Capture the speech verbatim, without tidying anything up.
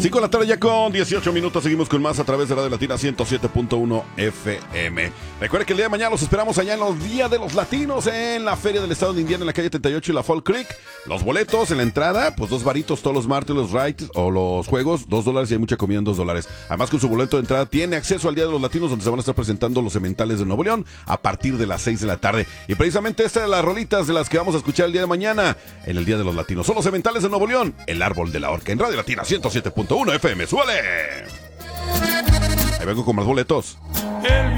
cinco de la tarde ya con dieciocho minutos. Seguimos con más a través de Radio Latina ciento siete punto uno F M. Recuerda que el día de mañana los esperamos allá en los Días de los Latinos en la Feria del Estado de Indiana en la calle treinta y ocho y la Fall Creek. Los boletos en la entrada, pues dos varitos todos los martes, los rides o los juegos, dos dólares y hay mucha comida en dos dólares. Además, con su boleto de entrada tiene acceso al Día de los Latinos, donde se van a estar presentando los Sementales de Nuevo León a partir de las seis de la tarde. Y precisamente esta es de las rolitas de las que vamos a escuchar el día de mañana en el Día de los Latinos. Son los Sementales de Nuevo León, el árbol de la orca en Radio Latina ciento siete punto uno F M. ¡Súbale! Ahí vengo con más boletos. El